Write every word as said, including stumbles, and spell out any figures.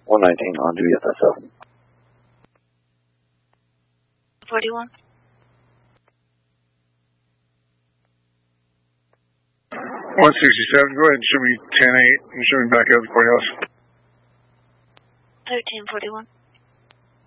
one nineteen on duty at S L. forty-one. one sixty-seven, go ahead and show me ten eight and show me back out of the courthouse. thirteen forty-one.